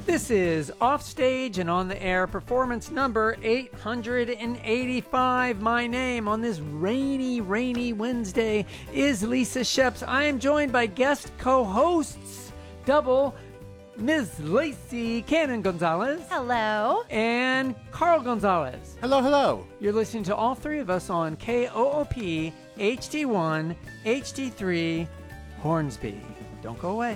This is Offstage and On the Air performance number 885. My name on this rainy Wednesday is Lisa Sheps. I am joined by guest co-hosts, double Ms. Lacey Cannon Gonzalez. Hello. And Carl Gonzalez. Hello, hello. You're listening to all three of us on KOOP HD1, HD3, Hornsby. Don't go away.